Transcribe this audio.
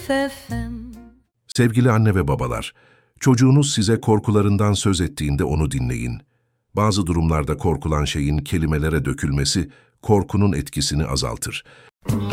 FM. Sevgili anne ve babalar, çocuğunuz size korkularından söz ettiğinde onu dinleyin. Bazı durumlarda korkulan şeyin kelimelere dökülmesi, korkunun etkisini azaltır.